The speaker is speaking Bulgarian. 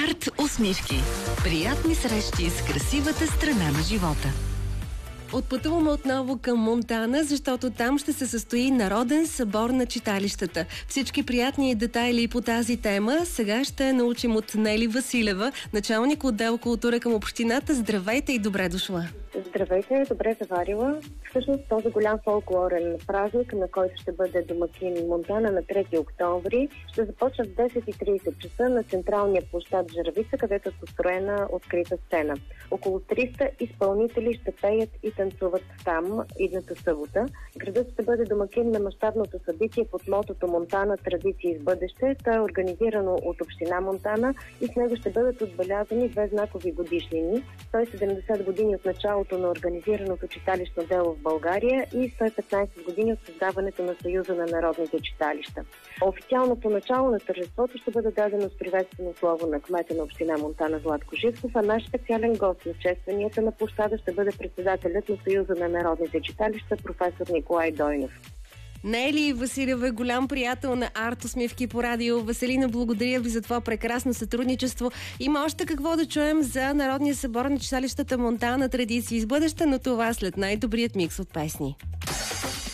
Арт усмивки. Приятни срещи с красивата страна на живота. Отпътуваме отново към Монтана, защото там ще се състои Народен събор на читалищата. Всички приятни детайли по тази тема сега ще научим от Нели Василева, началник отдел култура към общината. Здравейте и добре дошла! Здравейте, добре заварила. Всъщност този голям фолклорен празник, на който ще бъде домакин Монтана на 3 октомври, ще започне в 10:30 часа на централния площад Жравица, където е построена открита сцена. Около 300 изпълнители ще пеят и танцуват там идната събота. Градът ще бъде домакин на мащабното събитие под мотото Монтана традиции с бъдеще. То е организирано от община Монтана и с него ще бъдат отбелязани две знакови годишнини. 170 години от началото на организираното читалищно дело в България и 115 години от създаването на Съюза на народните читалища. Официалното начало на тържеството ще бъде дадено с приветствено слово на кмета на община Монтана Златко Живков, а наш специален гост на честванията на площада ще бъде председателят на Съюза на народните читалища професор Николай Дойнов. Нели Василева е голям приятел на Арт усмивки по радио. Веселина, благодаря ви за това прекрасно сътрудничество. Има още какво да чуем за Народния събор на читалищата Монтана традиции с бъдеще, но това след най-добрият микс от песни.